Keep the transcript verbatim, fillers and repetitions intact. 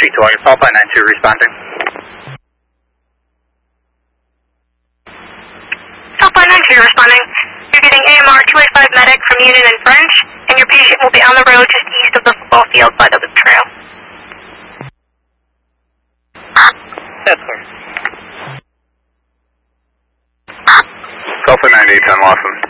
Street to August, Alpha nine two responding. Alpha nine two responding. You're getting A M R two eighty-five medic from Union and French, and your patient will be on the road just east of the football field by the loop trail. That's clear. Alpha nine eight ten Lawson.